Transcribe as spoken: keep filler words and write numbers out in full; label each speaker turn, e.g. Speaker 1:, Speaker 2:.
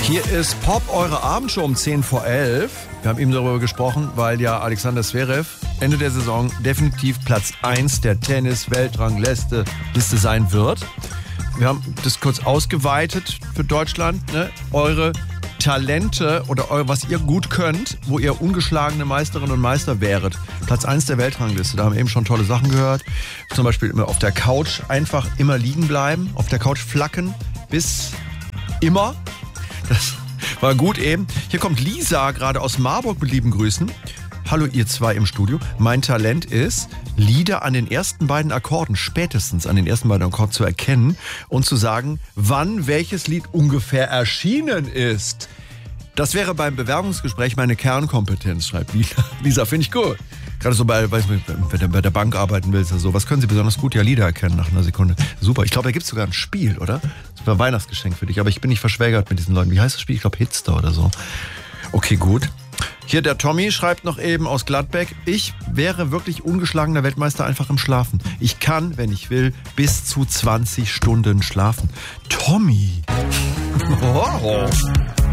Speaker 1: Hier ist Pop, eure Abendshow um zehn vor elf. Wir haben eben darüber gesprochen, weil ja Alexander Zverev Ende der Saison definitiv Platz eins der Tennis-Weltrangliste Liste sein wird. Wir haben das kurz ausgeweitet für Deutschland. Ne? Eure Talente oder eure, was ihr gut könnt, wo ihr ungeschlagene Meisterinnen und Meister wäret. Platz eins der Weltrangliste. Da haben wir eben schon tolle Sachen gehört. Zum Beispiel immer auf der Couch einfach immer liegen bleiben. Auf der Couch flacken bis immer. Das war gut eben. Hier kommt Lisa gerade aus Marburg mit lieben Grüßen. Hallo ihr zwei im Studio. Mein Talent ist, Lieder an den ersten beiden Akkorden, spätestens an den ersten beiden Akkorden zu erkennen und zu sagen, wann welches Lied ungefähr erschienen ist. Das wäre beim Bewerbungsgespräch meine Kernkompetenz, schreibt Lisa. Lisa, finde ich cool. Gerade so bei, weiß nicht, wenn du bei der Bank arbeiten willst oder so. Was können Sie besonders gut? Ja, Lieder erkennen nach einer Sekunde. Super. Ich glaube, da gibt es sogar ein Spiel, oder? Das war ein Weihnachtsgeschenk für dich. Aber ich bin nicht verschwägert mit diesen Leuten. Wie heißt das Spiel? Ich glaube, Hitster oder so. Okay, gut. Hier der Tommy schreibt noch eben aus Gladbeck. Ich wäre wirklich ungeschlagener Weltmeister einfach im Schlafen. Ich kann, wenn ich will, bis zu zwanzig Stunden schlafen. Tommy. Oh.